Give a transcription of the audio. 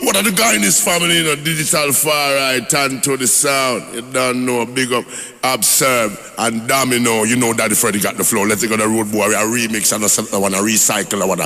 What are the guy in this family, you know, digital far right, and to the sound. You don't know, big up, Observe, and Domino. You know Daddy Freddy got the flow. Let's go to the road boy, a remix, and I want to recycle, I want to